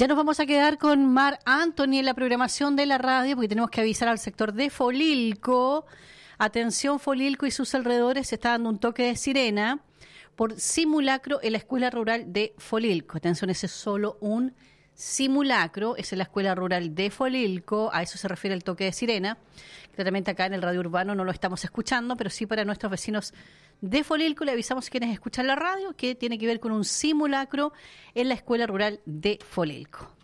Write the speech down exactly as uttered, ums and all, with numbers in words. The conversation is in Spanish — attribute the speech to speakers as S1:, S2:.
S1: Ya nos vamos a quedar con Mar Anthony en la programación de la radio porque tenemos que avisar al sector de Folilco. Atención, Folilco y sus alrededores, se está dando un toque de sirena por simulacro en la escuela rural de Folilco. Atención, ese es solo un simulacro, es en la escuela rural de Folilco, a eso se refiere el toque de sirena. Claramente acá en el radio urbano no lo estamos escuchando, pero sí para nuestros vecinos de Folilco le avisamos a quienes escuchan la radio que tiene que ver con un simulacro en la escuela rural de Folilco.